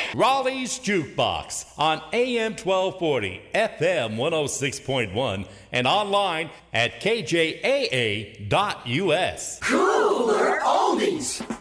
Raleigh's Jukebox on AM 1240, FM 106.1, and online at kjaa.us. Cooler Oldies.